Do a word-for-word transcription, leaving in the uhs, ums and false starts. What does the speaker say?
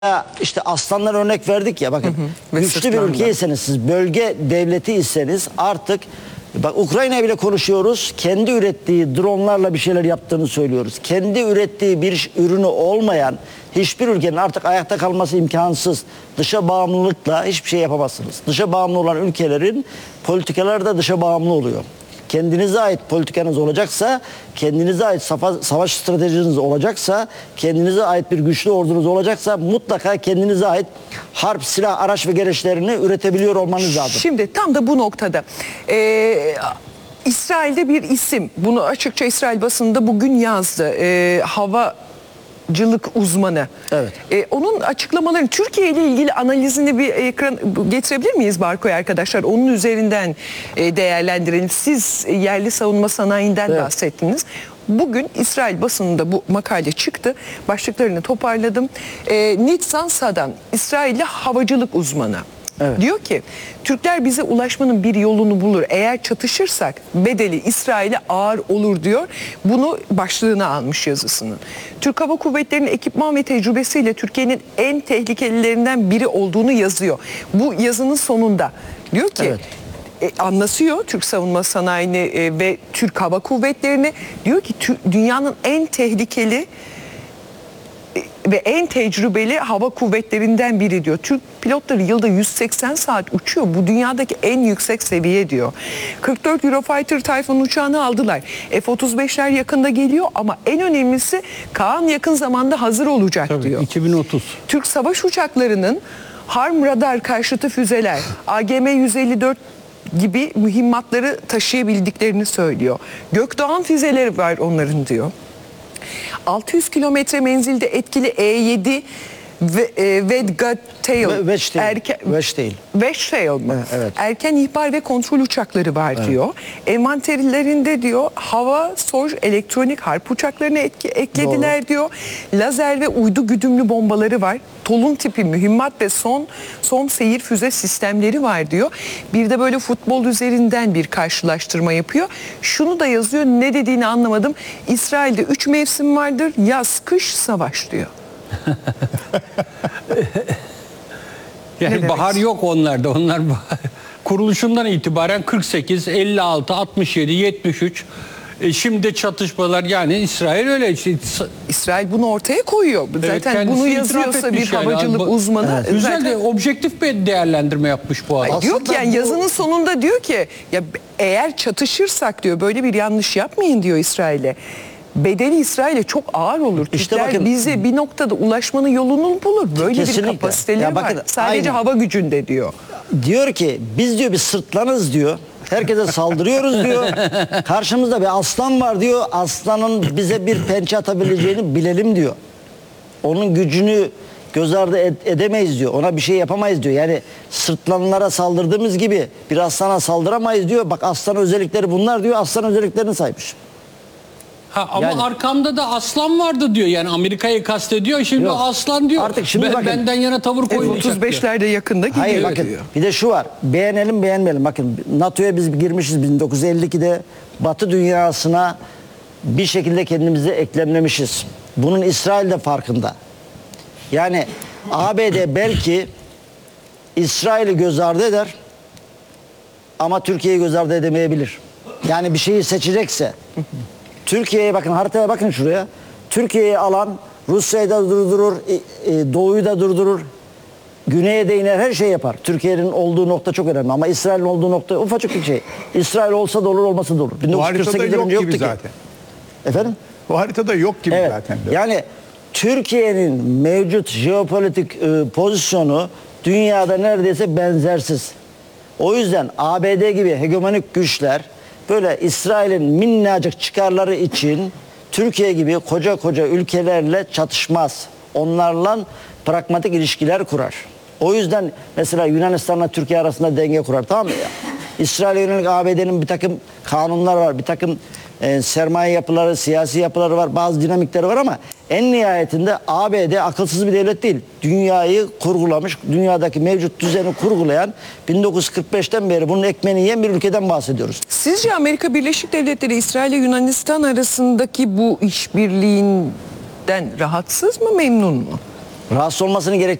İşte aslanlar örnek verdik ya, bakın hı hı. güçlü bir ülkeyseniz, siz bölge devleti iseniz artık bak, Ukrayna bile konuşuyoruz, kendi ürettiği dronlarla bir şeyler yaptığını söylüyoruz. Kendi ürettiği bir ürünü olmayan hiçbir ülkenin artık ayakta kalması imkansız. Dışa bağımlılıkla hiçbir şey yapamazsınız. Dışa bağımlı olan ülkelerin politikaları da dışa bağımlı oluyor. Kendinize ait politikanız olacaksa, kendinize ait savaş stratejiniz olacaksa, kendinize ait bir güçlü ordunuz olacaksa mutlaka kendinize ait harp, silah, araç ve gereçlerini üretebiliyor olmanız lazım. Şimdi tam da bu noktada ee, İsrail'de bir isim, bunu açıkça İsrail basında bugün yazdı, ee, hava cılık uzmanı. Evet. Ee, onun açıklamalarını, Türkiye ile ilgili analizini bir ekran getirebilir miyiz Barkoy arkadaşlar? Onun üzerinden e, değerlendirelim. Siz yerli savunma sanayinden evet. bahsettiniz. Bugün İsrail basınında bu makale çıktı. Başlıklarını toparladım. E, Nitzan Sadan, İsrail'li havacılık uzmanı. Evet. Diyor ki Türkler bize ulaşmanın bir yolunu bulur. Eğer çatışırsak bedeli İsrail'e ağır olur diyor. Bunu başlığına almış yazısının. Türk Hava Kuvvetleri'nin ekipman ve tecrübesiyle Türkiye'nin en tehlikelilerinden biri olduğunu yazıyor. Bu yazının sonunda diyor ki evet. E, anlatıyor Türk savunma sanayini e, ve Türk Hava Kuvvetleri'ni. Diyor ki dünyanın en tehlikeli ve en tecrübeli hava kuvvetlerinden biri diyor. Türk pilotları yılda yüz seksen saat uçuyor. Bu dünyadaki en yüksek seviye diyor. kırk dört Eurofighter Typhoon uçağını aldılar. F otuz beşler yakında geliyor ama en önemlisi Kaan yakın zamanda hazır olacak Tabii, diyor. iki bin otuz. Türk savaş uçaklarının harm radar karşıtı füzeler, A G M yüz elli dört gibi mühimmatları taşıyabildiklerini söylüyor. Gökdoğan füzeleri var onların diyor. altı yüz kilometre menzilde etkili E yedi ve e, Wedgatail erken Wedgetail mı? Evet. Erken ihbar ve kontrol uçakları var evet. diyor. Envanterlerinde diyor hava, soj, elektronik harp uçaklarını etki, eklediler Doğru. diyor. Lazer ve uydu güdümlü bombaları var. Tolun tipi mühimmat ve son son seyir füze sistemleri var diyor. Bir de böyle futbol üzerinden bir karşılaştırma yapıyor. Şunu da yazıyor, ne dediğini anlamadım. İsrail'de üç mevsim vardır. Yaz, kış, savaş diyor. Yani bahar yok onlarda. Onlar kuruluşundan itibaren kırk sekiz, elli altı, altmış yedi, yetmiş üç. E şimdi çatışmalar, yani İsrail öyle işte. İsrail bunu ortaya koyuyor. Zaten evet, bunu yazıyorsa bir yani. havacılık uzmanı. Evet. Güzel zaten... de objektif bir değerlendirme yapmış bu adam. Diyor ki yani bu... yazının sonunda diyor ki ya eğer çatışırsak diyor böyle bir yanlış yapmayın diyor İsrail'e. Bedeli İsrail'e çok ağır olur. İşte Türkler bakın, bize bir noktada ulaşmanın yolunu bulur. Böyle kesinlikle. bir kapasiteleri bakın, var. Sadece aynen. hava gücünde diyor. Diyor ki biz diyor bir sırtlanız diyor. Herkese saldırıyoruz diyor. Karşımızda bir aslan var diyor. Aslanın bize bir pençe atabileceğini bilelim diyor. Onun gücünü göz ardı ed edemeyiz diyor. Ona bir şey yapamayız diyor. Yani sırtlanlara saldırdığımız gibi bir aslana saldıramayız diyor. Bak aslan özellikleri bunlar diyor. Aslan özelliklerini saymış. Ha, ama yani, arkamda da aslan vardı diyor. Yani Amerika'yı kastediyor. Şimdi yok, aslan diyor. Artık şimdi ben, bakın, benden yana tavır koymayacak. otuz beşlerde yakında gidiyor. Hayır bakın diyor. Bir de şu var. Beğenelim beğenmeyelim. Bakın NATO'ya biz girmişiz bin dokuz yüz elli ikide. Batı dünyasına bir şekilde kendimizi eklemlemişiz. Bunun İsrail de farkında. Yani A B D belki İsrail'i göz ardı eder ama Türkiye'yi göz ardı edemeyebilir. Yani bir şeyi seçecekse Türkiye'ye bakın, haritaya bakın şuraya. Türkiye'yi alan Rusya'yı da durdurur, Doğu'yu da durdurur, Güney'e de iner, her şey yapar. Türkiye'nin olduğu nokta çok önemli ama İsrail'in olduğu nokta ufacık bir şey. İsrail olsa da olur, olmasa da olur. Bu haritada yok gibi zaten. Efendim? Bu haritada yok gibi evet. zaten. Yani Türkiye'nin mevcut jeopolitik e, pozisyonu dünyada neredeyse benzersiz. O yüzden A B D gibi hegemonik güçler böyle İsrail'in minnacık çıkarları için Türkiye gibi koca koca ülkelerle çatışmaz. Onlarla pragmatik ilişkiler kurar. O yüzden mesela Yunanistan'la Türkiye arasında denge kurar, tamam mı ya? İsrail'e yönelik A B D'nin bir takım kanunlar var, bir takım e, sermaye yapıları, siyasi yapıları var, bazı dinamikleri var ama en nihayetinde A B D akılsız bir devlet değil. Dünyayı kurgulamış, dünyadaki mevcut düzeni kurgulayan, bin dokuz yüz kırk beşten beri bunun ekmeğini yiyen bir ülkeden bahsediyoruz. Sizce Amerika Birleşik Devletleri İsrail ile Yunanistan arasındaki bu işbirliğinden rahatsız mı, memnun mu? Rahatsız olmasını gerek